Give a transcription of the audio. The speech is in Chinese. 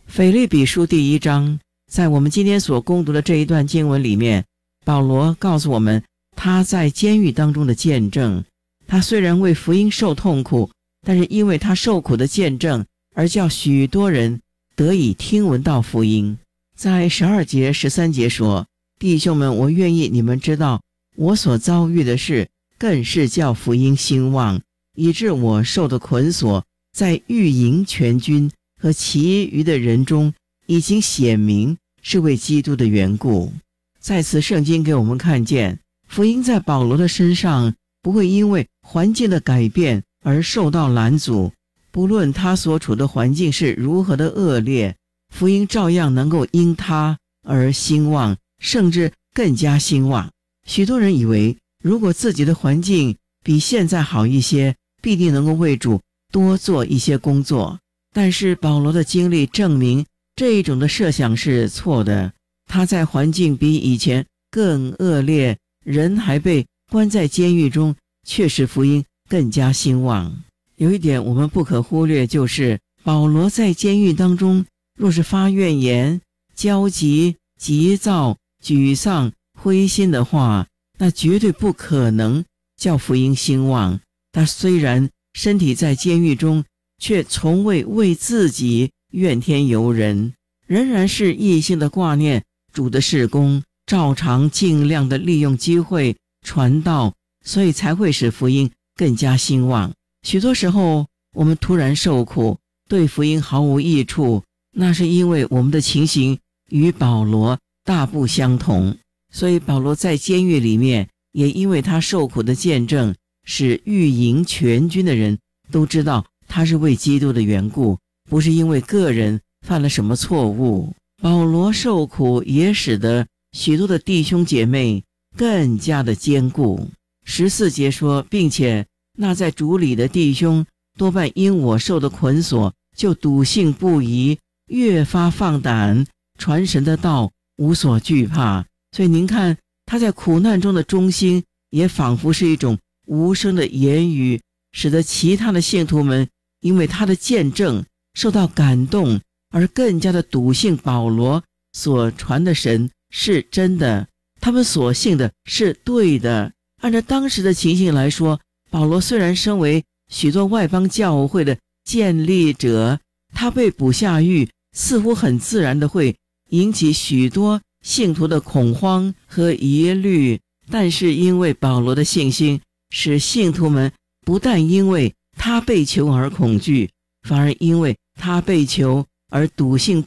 腓立比书第1章，在我们今天所攻读的这一段经文里面，保罗告诉我们他在监狱当中的见证。他虽然为福音受痛苦，但是因为他受苦的见证，而叫许多人得以听闻到福音。在12节、13节说：弟兄们，我愿意你们知道，我所遭遇的事，更是叫福音兴旺，以致我受的捆锁，在御营全军和其余的人中，已经显明是为基督的缘故。在此圣经给我们看见，福音在保罗的身上不会因为环境的改变而受到拦阻，不论他所处的环境是如何的恶劣，福音照样能够因他而兴旺，甚至更加兴旺。许多人以为，如果自己的环境比现在好一些，必定能够为主多做一些工作。但是保罗的经历证明，这一种的设想是错的。他在环境比以前更恶劣，人还被关在监狱中，却使福音更加兴旺。有一点我们不可忽略，就是保罗在监狱当中，若是发怨言、焦急、急躁、沮丧、灰心的话，那绝对不可能叫福音兴旺。他虽然身体在监狱中，却从未为自己怨天尤人，仍然是一心的挂念主的事工，照常尽量的利用机会传道，所以才会使福音更加兴旺。许多时候我们突然受苦，对福音毫无益处，那是因为我们的情形与保罗大不相同。所以保罗在监狱里面，也因为他受苦的见证，使御营全军的人都知道他是为基督的缘故，不是因为个人犯了什么错误。保罗受苦也使得许多的弟兄姐妹更加的坚固。14节说，并且那在主里的弟兄多半因我受的捆锁，就笃信不疑，越发放胆传神的道，无所惧怕。所以您看，他在苦难中的忠心，也仿佛是一种无声的言语，使得其他的信徒们因为他的见证受到感动，而更加的笃信保罗所传的神是真的，他们所信的是对的。按照当时的情形来说，保罗虽然身为许多外邦教会的建立者，他被捕下狱，似乎很自然的会引起许多信徒的恐慌和疑虑，但是因为保罗的信心，使信徒们不但因为他被囚而恐惧，反而因为他被囚而笃信